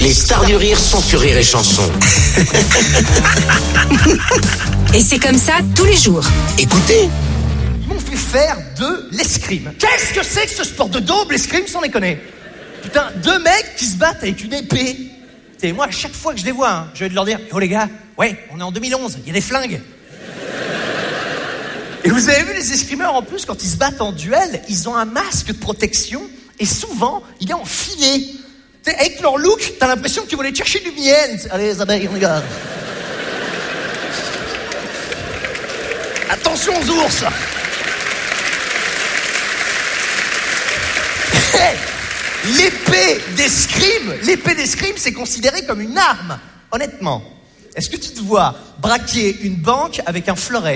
Les stars du rire sont sur Rire et Chanson. Et c'est comme ça tous les jours. Écoutez. Ils m'ont fait faire de l'escrime. Qu'est-ce que c'est que ce sport de daube, l'escrime, sans déconner? Putain, 2 mecs qui se battent avec une épée. Et moi, à chaque fois que je les vois, je vais leur dire, oh les gars, ouais, on est en 2011, il y a des flingues. Et vous avez vu les escrimeurs, en plus, quand ils se battent en duel, ils ont un masque de protection, et souvent, il est en filet. Avec leur look, t'as l'impression qu'ils vont aller chercher du miel. Allez, les abeilles, on y va. Attention aux ours. L'épée d'escrime, c'est considéré comme une arme. Honnêtement, est-ce que tu te vois braquer une banque avec un fleuret ?